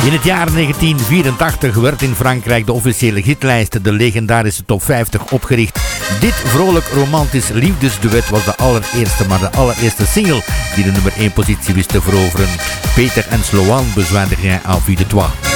In het jaar 1984 werd in Frankrijk de officiële hitlijst, de legendarische top 50, opgericht. Dit vrolijk romantisch liefdesduet was de allereerste single die de nummer 1 positie wist te veroveren. Peter en Sloan, Besoin de rien, envie de toi.